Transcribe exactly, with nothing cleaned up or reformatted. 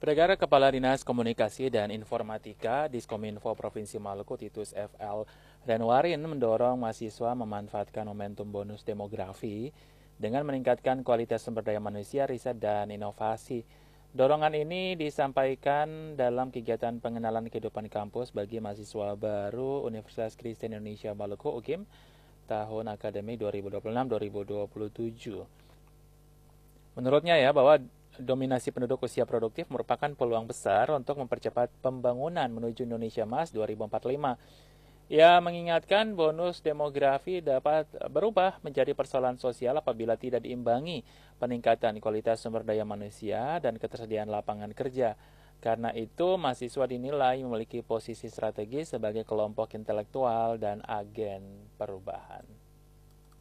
Pendengar Kepala Dinas Komunikasi dan Informatika Diskominfo Provinsi Maluku Titus F L Renwarin mendorong mahasiswa memanfaatkan momentum bonus demografi dengan meningkatkan kualitas sumber daya manusia, riset, dan inovasi. Dorongan ini disampaikan dalam kegiatan pengenalan kehidupan kampus bagi mahasiswa baru Universitas Kristen Indonesia Maluku U K I M tahun akademik dua ribu dua puluh enam dua ribu dua puluh tujuh. Menurutnya ya bahwa dominasi penduduk usia produktif merupakan peluang besar untuk mempercepat pembangunan menuju Indonesia Emas dua ribu empat puluh lima. Ia mengingatkan bonus demografi dapat berubah menjadi persoalan sosial apabila tidak diimbangi peningkatan kualitas sumber daya manusia dan ketersediaan lapangan kerja. Karena itu, mahasiswa dinilai memiliki posisi strategis sebagai kelompok intelektual dan agen perubahan.